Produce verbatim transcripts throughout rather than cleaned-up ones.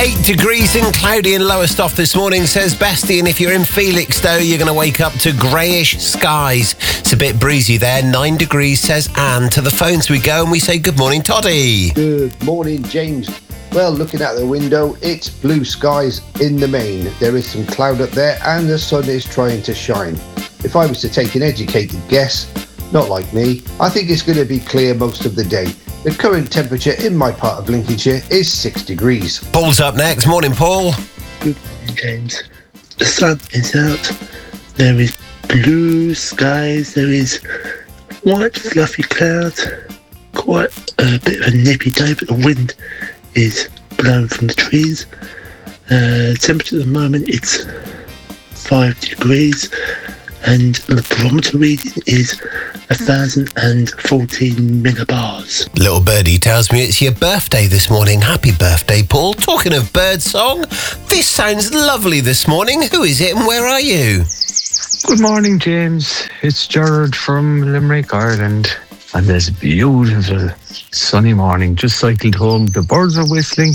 Eight degrees and cloudy and Lowestoft this morning, says Bestie. And if you're in Felixstowe, you're going to wake up to greyish skies. It's a bit breezy there. Nine degrees, says Anne. To the phones we go and we say good morning, Toddy. Good morning, James. Well, looking out the window, it's blue skies in the main. There is some cloud up there and the sun is trying to shine. If I was to take an educated guess, not like me, I think it's going to be clear most of the day. The current temperature in my part of Lincolnshire is six degrees. Paul's up next. Morning, Paul. Good morning, James. The sun is out. There is blue skies. There is white fluffy clouds. Quite a bit of a nippy day, but the wind is blowing from the trees. Uh, temperature at the moment, it's five degrees. And the barometer reading is one thousand fourteen millibars. Little birdie tells me it's your birthday this morning. Happy birthday, Paul. Talking of bird song, this sounds lovely this morning. Who is it and where are you? Good morning, James. It's Gerard from Limerick, Ireland. And there's a beautiful sunny morning. Just cycled home. The birds are whistling.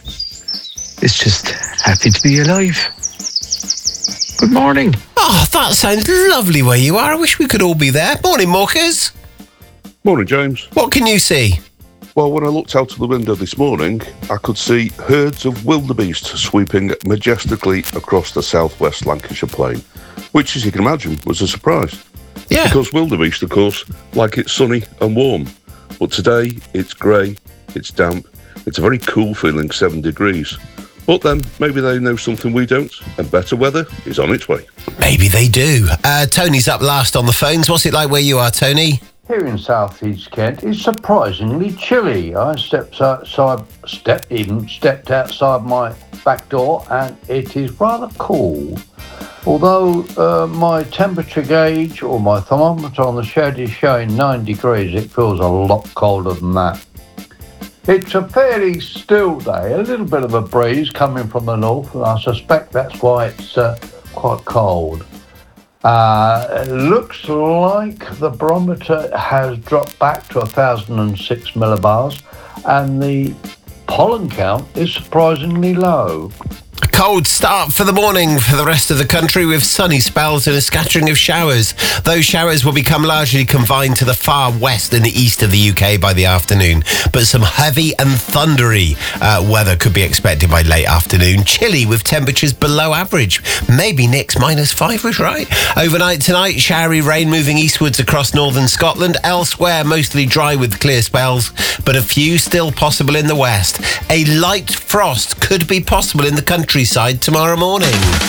It's just happy to be alive. Good morning. Oh, that sounds lovely where you are. I wish we could all be there. Morning, Morkers. Morning, James. What can you see? Well, when I looked out of the window this morning, I could see herds of wildebeest sweeping majestically across the southwest Lancashire plain, which, as you can imagine, was a surprise. Yeah. Because wildebeest, of course, like it sunny and warm. But today, it's grey, it's damp, it's a very cool feeling seven degrees. But then, maybe they know something we don't, and better weather is on its way. Maybe they do. Uh, Tony's up last on the phones. What's it like where you are, Tony? Here in South East Kent, it's surprisingly chilly. I stepped outside, stepped even stepped outside my back door, and it is rather cool. Although uh, my temperature gauge or my thermometer on the shed is showing nine degrees, it feels a lot colder than that. It's a fairly still day, a little bit of a breeze coming from the north, and I suspect that's why it's uh, quite cold. Uh, it looks like the barometer has dropped back to one thousand six millibars, and the pollen count is surprisingly low. A cold start for the morning for the rest of the country with sunny spells and a scattering of showers. Those showers will become largely confined to the far west and the east of the U K by the afternoon. But some heavy and thundery uh, weather could be expected by late afternoon. Chilly with temperatures below average. Maybe Nick's minus five was right. Overnight tonight, showery rain moving eastwards across northern Scotland. Elsewhere, mostly dry with clear spells, but a few still possible in the west. A light frost could be possible in the countryside tomorrow morning.